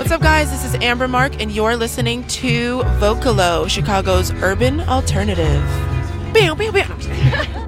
What's up, guys? This is Amber Mark, and you're listening to Vocalo, Chicago's urban alternative. Bam, bam, bam.